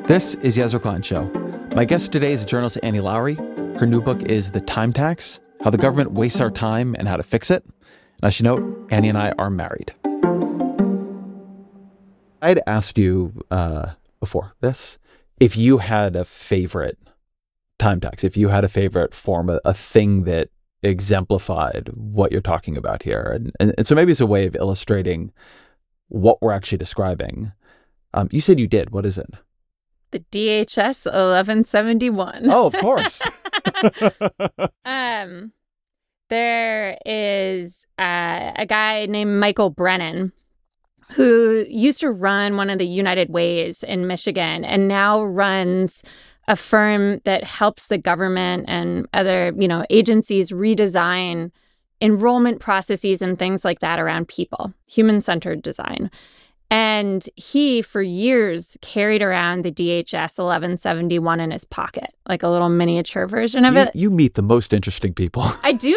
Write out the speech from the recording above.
This is Yezra Klein Show. My guest today is journalist Annie Lowrey. Her new book is The Time Tax: How the Government Wastes Our Time and How to Fix It. And I should note, Annie and I are married. I had asked you before this if you had a favorite time tax, if you had a favorite form, a thing that exemplified what you're talking about here. And so maybe it's a way of illustrating what we're actually describing. You said you did. What is it? The DHS 1171. Oh, of course. There is a guy named Michael Brennan who used to run one of the United Ways in Michigan and now runs a firm that helps the government and other, agencies redesign enrollment processes and things like that around people, human-centered design. And he, for years, carried around the DHS 1171 in his pocket, like a little miniature version of it. You meet the most interesting people. I do